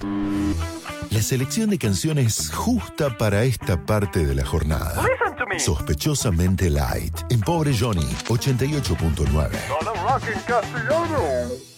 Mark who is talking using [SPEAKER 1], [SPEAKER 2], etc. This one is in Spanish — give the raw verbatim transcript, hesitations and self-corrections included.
[SPEAKER 1] La selección de canciones justa para esta parte de la jornada.
[SPEAKER 2] Listen to me.
[SPEAKER 1] Sospechosamente light. En Pobre Johnny, ochenta y ocho punto nueve.
[SPEAKER 2] Solo rock en castellano.